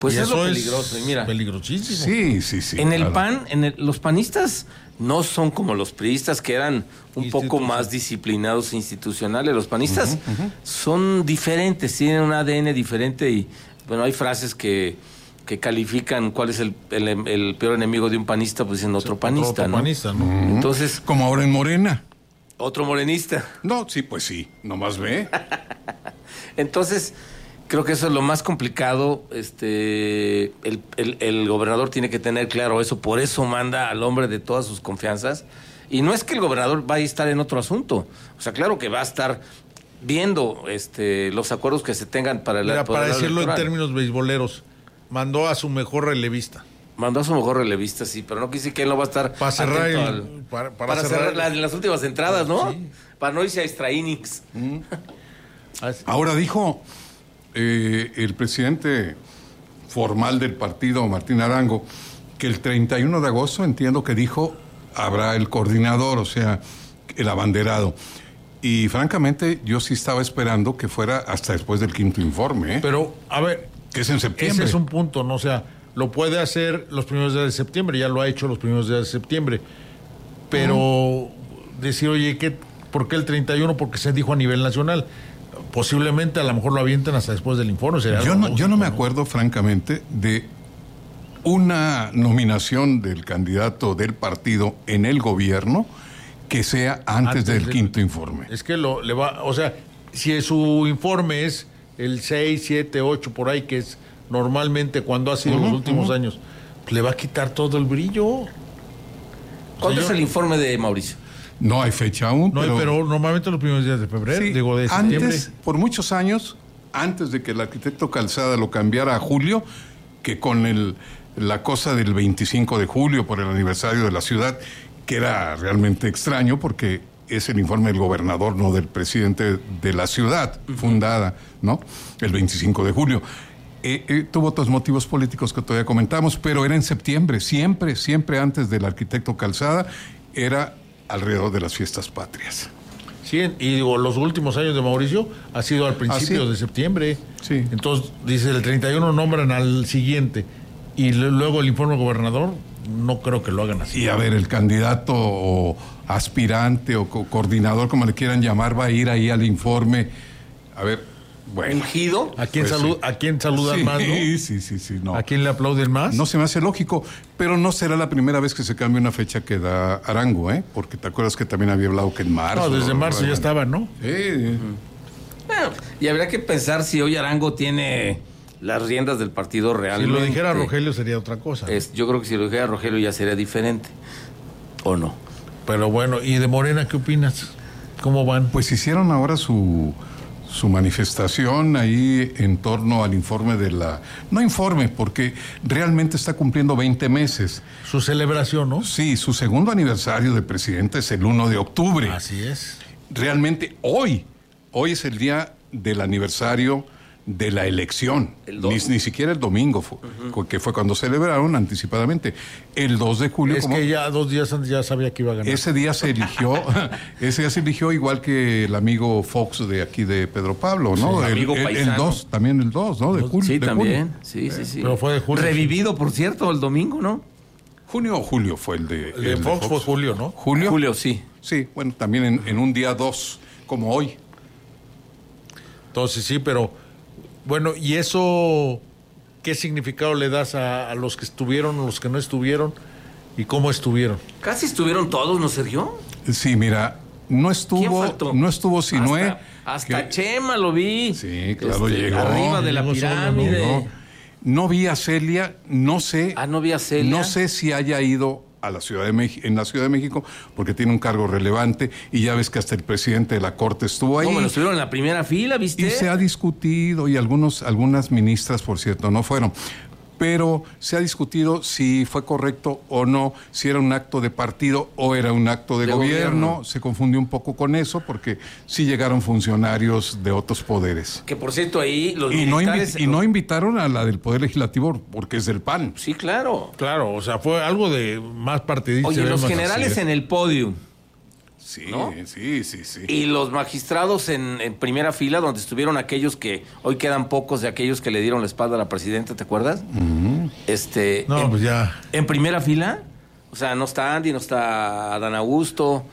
Pues y es eso lo peligroso, y mira. Peligrosísimo. Sí. En el PAN, los panistas no son como los priistas, que eran un poco más disciplinados e institucionales. Los panistas son diferentes, tienen un ADN diferente y, bueno, hay frases que califican cuál es el peor enemigo de un panista, pues dicen otro panista, ¿no? Entonces, como ahora en Morena. Otro morenista. No, sí, pues sí, nomás ve. Entonces, creo que eso es lo más complicado. El gobernador tiene que tener claro eso, por eso manda al hombre de todas sus confianzas. Y no es que el gobernador vaya a estar en otro asunto. O sea, claro que va a estar viendo los acuerdos que se tengan para Mira, para decirlo en términos beisboleros, mandó a su mejor relevista. Mandó a su mejor relevista, sí, pero no quise que él no va a estar para cerrar para cerrar las últimas entradas, ¿no? Sí. Para no irse a extra innings. Ahora dijo el presidente formal del partido, Martín Arango, que el 31 de agosto, entiendo que dijo, habrá el coordinador, o sea, el abanderado. Y francamente, yo sí estaba esperando que fuera hasta después del quinto informe. Pero, a ver, que es en septiembre. Ese es un punto, ¿no? O sea, lo puede hacer los primeros días de septiembre, ya lo ha hecho los primeros días de septiembre. Pero decir, oye, ¿por qué el 31? Porque se dijo a nivel nacional. Posiblemente a lo mejor lo avienten hasta después del informe. Yo no me acuerdo, francamente, de una nominación del candidato del partido en el gobierno que sea antes del quinto informe. Es que o sea, si su informe es el 6, 7, 8, por ahí, que es normalmente cuando ha sido los últimos años, pues le va a quitar todo el brillo. ¿Cuándo es el informe de Mauricio? No hay fecha aún. No, pero normalmente los primeros días de febrero, sí, de septiembre. Antes, por muchos años, antes de que el arquitecto Calzada lo cambiara a julio, que con la cosa del 25 de julio, por el aniversario de la ciudad, que era realmente extraño porque es el informe del gobernador, no del presidente de la ciudad fundada, ¿no? El 25 de julio. Tuvo otros motivos políticos que todavía comentamos, pero era en septiembre, siempre antes del arquitecto Calzada, era alrededor de las fiestas patrias. Sí, y digo, los últimos años de Mauricio ha sido al principio de septiembre. Sí. Entonces, dice, el 31 nombran al siguiente, y luego el informe del gobernador, no creo que lo hagan así. Y a ver, el candidato o aspirante o coordinador, como le quieran llamar, va a ir ahí al informe. A ver, bueno. ¿Ungido? ¿A quién, ¿A quién saludan más, no? Sí, no. ¿A quién le aplauden más? No se me hace lógico, pero no será la primera vez que se cambie una fecha que da Arango, ¿eh? Porque te acuerdas que también había hablado que en marzo. No, desde marzo ya estaban, ¿no? Sí. Bueno, y habría que pensar si hoy Arango tiene las riendas del partido realmente. Si lo dijera Rogelio sería otra cosa. Yo creo que si lo dijera Rogelio ya sería diferente, ¿o no? Pero bueno, ¿y de Morena qué opinas? ¿Cómo van? Pues hicieron ahora su manifestación ahí en torno al informe no informe, porque realmente está cumpliendo 20 meses. Su celebración, ¿no? Sí, su segundo aniversario de presidente es el 1 de octubre. Así es. Realmente hoy es el día del aniversario de la elección, ni siquiera el domingo que fue cuando celebraron anticipadamente. El 2 de julio... Es que ya 2 días antes ya sabía que iba a ganar. Ese día se eligió igual que el amigo Fox de aquí de Pedro Pablo, ¿no? Sí, el 2, también el 2, ¿no? De julio. Sí, de también, julio. sí. Pero fue de julio. Revivido, por cierto, el domingo, ¿no? ¿Junio o julio fue el de El de Fox fue julio, ¿no? ¿Julio? Julio, sí. Sí, bueno, también en un día 2, como hoy. Entonces sí, pero... Bueno, ¿y eso qué significado le das a los que estuvieron, a los que no estuvieron y cómo estuvieron? Casi estuvieron todos, ¿no, Sergio? Sí, mira, no estuvo Sinué. Hasta Chema lo vi. Sí, claro, llegó. Arriba de la pirámide. No vi a Celia, no sé. No vi a Celia. No sé si haya ido a la Ciudad de México, en la Ciudad de México, porque tiene un cargo relevante, y ya ves que hasta el presidente de la Corte estuvo ahí. Bueno, estuvieron en la primera fila, ¿viste? Y se ha discutido, y algunas ministras, por cierto, no fueron. Pero se ha discutido si fue correcto o no, si era un acto de partido o era un acto de gobierno. Se confundió un poco con eso, porque sí llegaron funcionarios de otros poderes. Que por cierto ahí los militares... No invitaron a la del Poder Legislativo, porque es del PAN. Sí, claro. Claro, o sea, fue algo de más partidista. Oye, los generales en el podio. Sí, ¿no? sí. Y los magistrados en primera fila, donde estuvieron aquellos que hoy quedan pocos de aquellos que le dieron la espalda a la presidenta, ¿te acuerdas? No, pues ya. En primera fila, o sea, no está Andy, no está Adán Augusto,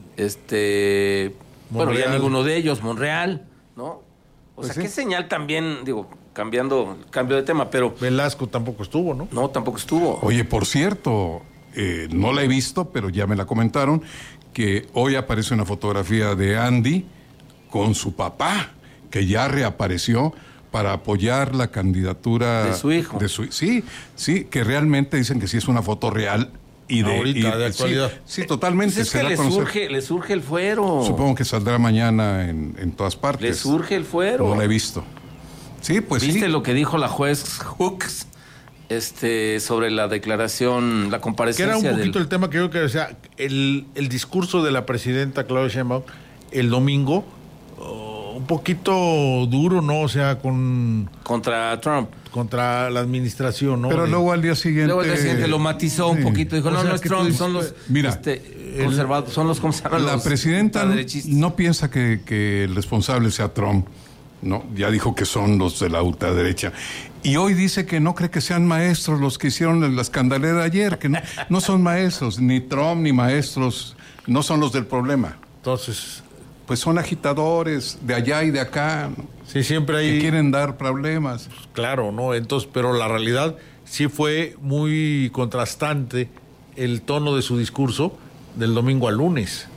bueno, ya ninguno de ellos, Monreal, ¿no? O Pues sea, sí. qué señal también, digo, cambio de tema, pero Velasco tampoco estuvo, ¿no? no, tampoco estuvo. Oye, por cierto, no la he visto, pero ya me la comentaron, que hoy aparece una fotografía de Andy con su papá, que ya reapareció para apoyar la candidatura De su hijo. Sí, que realmente dicen que sí es una foto real y de Ahorita, de actualidad. Sí, totalmente. Pues es se que da a conocer. le surge el fuero. Supongo que saldrá mañana en todas partes. Le surge el fuero. No la he visto. Sí, pues ¿Viste sí. lo que dijo la juez Hooks sobre la declaración, la Que comparecencia era un poquito del... el tema que yo quería, o sea, el discurso de la presidenta Claudia Sheinbaum el domingo, un poquito duro, ¿no? O sea, contra Trump. contra la administración, ¿no? Pero luego al día siguiente. Luego el presidente lo matizó un Sí. poquito. Dijo, O no, sea, no es que Trump, tú son los dices, mira, conservadores, son los conservadores. La presidenta ultraderechistas. no piensa que el responsable sea Trump, ¿no? Ya dijo que son los de la ultraderecha. Y hoy dice que no cree que sean maestros los que hicieron la escandalera ayer, que no son maestros, ni Trump ni maestros, no son los del problema. Entonces, Pues son agitadores de allá y de acá, ¿no? sí, siempre Que hay... quieren dar problemas. Claro, ¿no? Entonces, pero la realidad sí fue muy contrastante el tono de su discurso del domingo al lunes.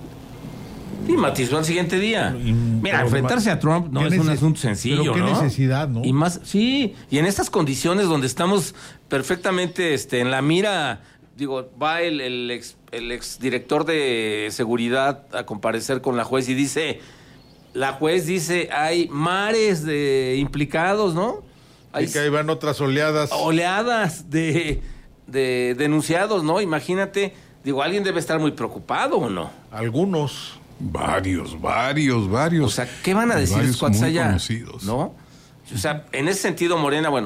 Y matizó al siguiente día. Mira, pero enfrentarse a Trump no ¿qué es un neces- asunto sencillo, pero qué ¿no? necesidad, ¿no? Y más, sí, y en estas condiciones donde estamos perfectamente en la mira, digo, va el ex director de seguridad a comparecer con la juez y dice, la juez dice, hay mares de implicados, ¿no? Hay Y que ahí van otras oleadas. oleadas de denunciados, ¿no? Imagínate, digo, alguien debe estar muy preocupado, ¿o no? Algunos. Varios. O sea, ¿qué van a decir Varios los cuates muy allá? conocidos. ¿No? O sea, en ese sentido, Morena, bueno,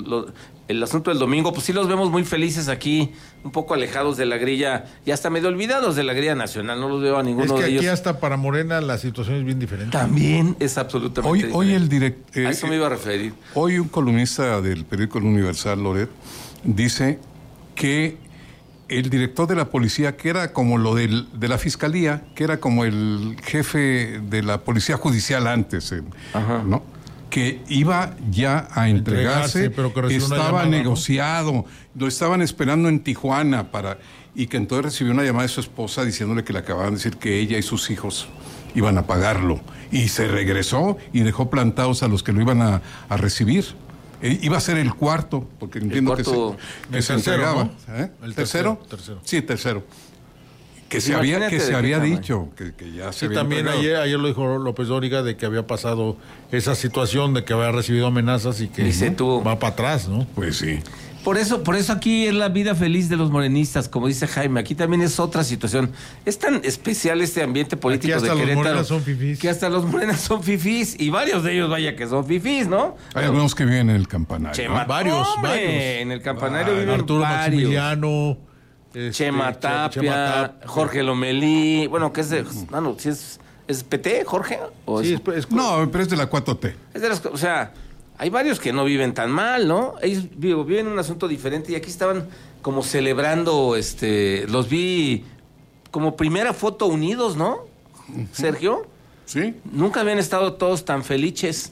el asunto del domingo, pues sí los vemos muy felices aquí, un poco alejados de la grilla y hasta medio olvidados de la grilla nacional. No los veo a ninguno Es que de aquí ellos. hasta para Morena la situación es bien diferente. También es absolutamente Hoy el diferente. director. A eso me iba a referir. Hoy un columnista del periódico El Universal, Loret, dice que el director de la policía, que era como lo de la fiscalía, que era como el jefe de la policía judicial antes, Ajá. ¿no? Que iba ya a entregarse, pero que recibió una estaba llamada, ¿no? negociado, lo estaban esperando en Tijuana y que entonces recibió una llamada de su esposa diciéndole que le acababan de decir que ella y sus hijos iban a pagarlo. Y se regresó y dejó plantados a los que lo iban a recibir. Iba a ser el cuarto, porque entiendo cuarto- que el se tercero, entregaba. ¿no? ¿Eh? El tercero? tercero. Sí, tercero. Que Pues se había imagínate de qué había tamaño. dicho, que ya se Sí, había también entregado. ayer lo dijo López Dóriga de que había pasado esa situación de que había recibido amenazas y que Y se tuvo. va para atrás, ¿no? Pues sí. Por eso aquí es la vida feliz de los morenistas, como dice Jaime. Aquí también es otra situación. Es tan especial este ambiente político Aquí hasta de los Querétaro. morenas son fifís. Que hasta los morenas son fifís. Y varios de ellos, vaya que son fifís, ¿no? Hay algunos que viven en el campanario. Chema, ¿no? Varios. En el campanario viven Arturo varios. Maximiliano, Chema Tapia, Tapia. Jorge Lomelí. Bueno, que es de... No, no, si es PT, Jorge. ¿O Sí, es- No, pero es de la 4T. es de las, o sea, hay varios que no viven tan mal, ¿no? Ellos viven un asunto diferente y aquí estaban como celebrando, los vi como primera foto unidos, ¿no? Sergio, Sí. nunca habían estado todos tan felices.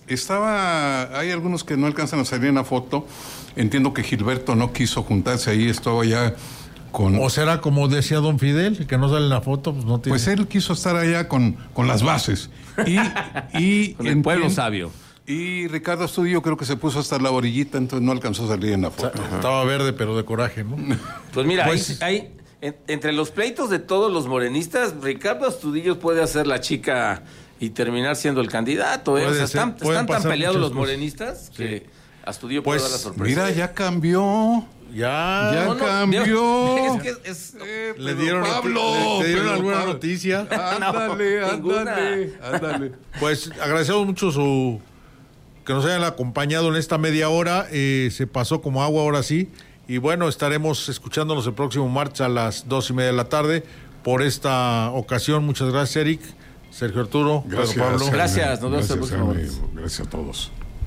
Hay algunos que no alcanzan a salir en la foto. Entiendo que Gilberto no quiso juntarse ahí, estaba ya con... O será como decía don Fidel, que no sale en la foto, pues no tiene. Pues él quiso estar allá con las bases. Y Con el pueblo sabio. Y Ricardo Astudillo creo que se puso hasta la orillita, entonces no alcanzó a salir en la foto. Estaba verde, pero de coraje, ¿no? Pues mira, Pues- entre los pleitos de todos los morenistas, Ricardo Astudillo puede hacer la chica y terminar siendo el candidato, ¿eh? O Puede sea, ser, están pueden tan pasar peleados muchas los cosas. morenistas Sí. que Astudillo Pues, puede dar la sorpresa. Mira, ya cambió. Ya. Ya cambió. Es que es... Le Pedro dieron, Pablo, le dieron Pedro alguna Pablo. noticia. Ándale, No, ninguna. ándale. Pues agradecemos mucho que nos hayan acompañado en esta media hora. Se pasó como agua ahora sí. Y bueno, estaremos escuchándonos el próximo martes a las 2:30 de la tarde por esta ocasión. Muchas gracias, Eric, Sergio Arturo, Gracias, Pedro Pablo. Gracias, nos vemos el próximo Jaime. lunes. Gracias a todos.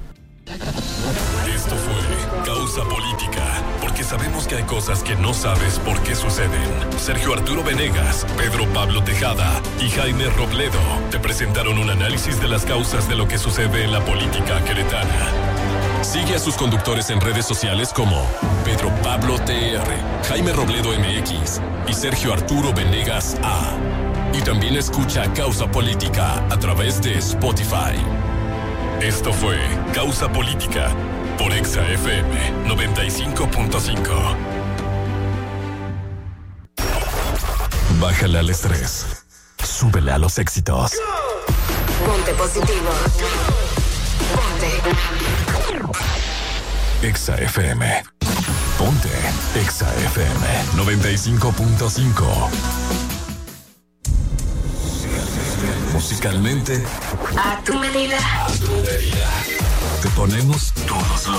Esto fue Causa Política, porque sabemos que hay cosas que no sabes por qué suceden. Sergio Arturo Venegas, Pedro Pablo Tejada y Jaime Robledo te presentaron un análisis de las causas de lo que sucede en la política queretana. Sigue a sus conductores en redes sociales como Pedro Pablo TR, Jaime Robledo MX y Sergio Arturo Venegas A. Y también escucha Causa Política a través de Spotify. Esto fue Causa Política por Exa FM 95.5. Bájale al estrés. Súbele a los éxitos. Ponte positivo. Ponte. Exa FM. Ponte Exa FM 95.5. Musicalmente A tu medida. te ponemos todos los